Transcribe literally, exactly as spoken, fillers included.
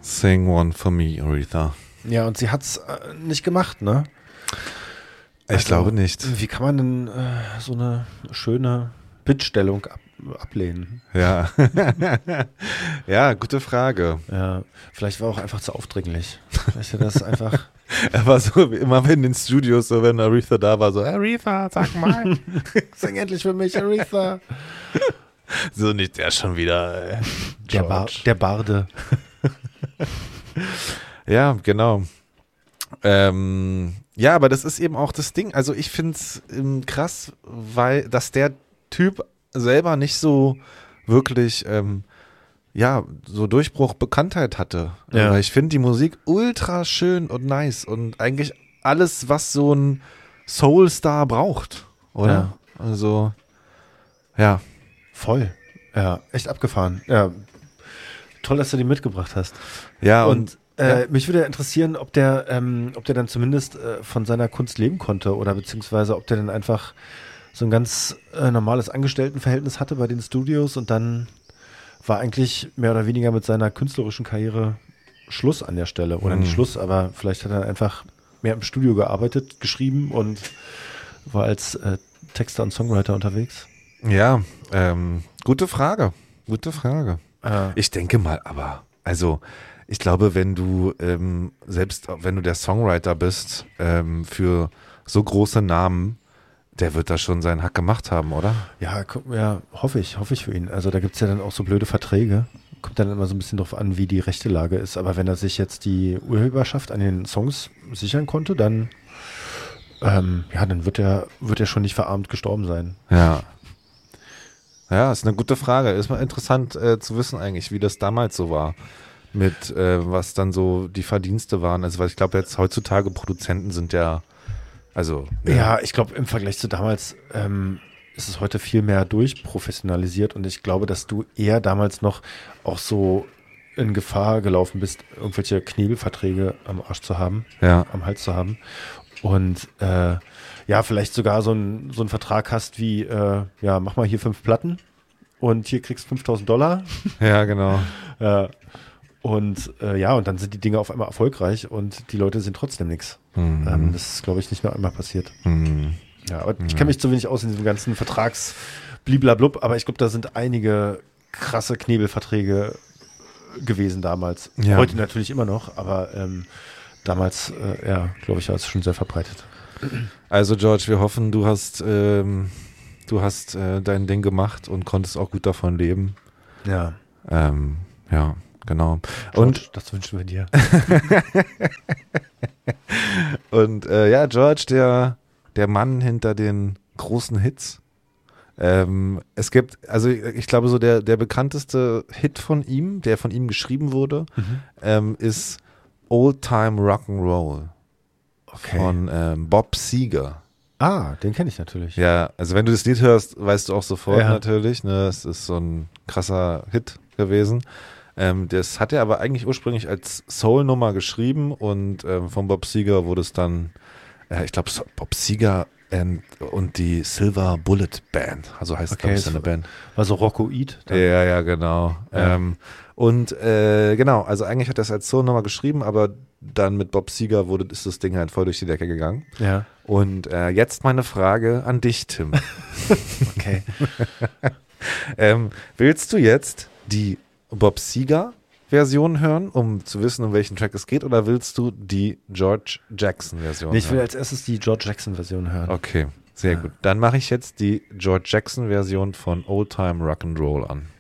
Sing one for me, Aretha. Ja, und sie hat's äh, nicht gemacht, ne? Ich Also, glaube nicht. Wie kann man denn äh, so eine schöne Bittstellung ab, ablehnen? Ja. Ja, gute Frage. Ja, vielleicht war auch einfach zu aufdringlich. Vielleicht hat das einfach. Er war so wie immer in den Studios, so wenn Aretha da war, so Aretha, sag mal. Sing endlich für mich, Aretha. So nicht der schon wieder. Äh, Der, Bar, der Barde. Ja, genau. Ähm, ja, aber das ist eben auch das Ding. Also ich finde es ähm, krass, weil dass der Typ selber nicht so wirklich ähm, ja, so Durchbruch, Bekanntheit hatte. Ja. Weil ich finde die Musik ultra schön und nice und eigentlich alles, was so ein Soul-Star braucht, oder? Ja. Also, ja. Voll. Ja, echt abgefahren. Ja. Toll, dass du die mitgebracht hast. Ja, Und, und, äh, ja. mich würde interessieren, ob der, ähm, ob der dann zumindest äh, von seiner Kunst leben konnte oder beziehungsweise ob der dann einfach so ein ganz äh, normales Angestelltenverhältnis hatte bei den Studios und dann war eigentlich mehr oder weniger mit seiner künstlerischen Karriere Schluss an der Stelle. Oder Mhm. nicht Schluss, aber vielleicht hat er einfach mehr im Studio gearbeitet, geschrieben und war als äh, Texter und Songwriter unterwegs. Ja, ähm, gute Frage. Gute Frage. Äh, Ich denke mal, aber, also, ich glaube, wenn du, ähm, selbst wenn du der Songwriter bist, ähm, für so große Namen, der wird da schon seinen Hack gemacht haben, oder? Ja, guck, ja, hoffe ich, hoffe ich für ihn. Also da gibt es ja dann auch so blöde Verträge. Kommt dann immer so ein bisschen drauf an, wie die rechte Lage ist. Aber wenn er sich jetzt die Urheberschaft an den Songs sichern konnte, dann, ähm, ja, dann wird er, wird er schon nicht verarmt gestorben sein. Ja. Ja, ist eine gute Frage. Ist mal interessant äh, zu wissen eigentlich, wie das damals so war. Mit, äh, was dann so die Verdienste waren. Also, weil ich glaube jetzt heutzutage Produzenten sind ja, also. Ja, ich glaube, im Vergleich zu damals ähm, ist es heute viel mehr durchprofessionalisiert und ich glaube, dass du eher damals noch auch so in Gefahr gelaufen bist, irgendwelche Knebelverträge am Arsch zu haben, Ja. am Hals zu haben und äh, ja, vielleicht sogar so, ein, so einen Vertrag hast wie, äh, ja, mach mal hier fünf Platten und hier kriegst fünftausend Dollar. Ja, genau. äh, und äh, ja, und dann sind die Dinge auf einmal erfolgreich und die Leute sind trotzdem nichts. Mhm. Ähm, das ist, glaube ich, nicht nur einmal passiert. Mhm. Ja, aber ich kenne mich zu wenig aus in diesem ganzen Vertrags-Bliblablub, aber ich glaube, da sind einige krasse Knebelverträge gewesen damals. Ja. Heute natürlich immer noch, aber ähm, damals, äh, ja, glaube ich, war es schon sehr verbreitet. Also, George, wir hoffen, du hast, ähm, du hast äh, dein Ding gemacht und konntest auch gut davon leben. Ja. Ähm, ja, genau. George, Und das wünschen wir dir. Und äh, ja, George, der, der Mann hinter den großen Hits. Ähm, es gibt, also ich glaube so der, der bekannteste Hit von ihm, der von ihm geschrieben wurde, Mhm. ähm, ist Old Time Rock'n'Roll Okay. von ähm, Bob Seger. Ah, den kenne ich natürlich. Ja, also wenn du das Lied hörst, weißt du auch sofort Ja. natürlich, ne, es ist so ein krasser Hit gewesen. Ähm, das hat er aber eigentlich ursprünglich als Soul-Nummer geschrieben und ähm, von Bob Seger wurde es dann, äh, ich glaube, so Bob Seger and, und die Silver Bullet Band, also heißt Okay, glaube ich seine es Band. war so Rockoid. Ja, ja, genau. Ja. Ähm, und äh, genau, also eigentlich hat er es als Soul-Nummer geschrieben, aber dann mit Bob Seger wurde, ist das Ding halt voll durch die Decke gegangen. Ja, Und äh, jetzt meine Frage an dich, Tim. okay. ähm, willst du jetzt die Bob Seger Version hören, um zu wissen, um welchen Track es geht, oder willst du die George Jackson Version Nee, ich will hören? als erstes die George Jackson Version hören. Okay, sehr Ja. gut. Dann mache ich jetzt die George Jackson Version von Old Time Rock'n'Roll an.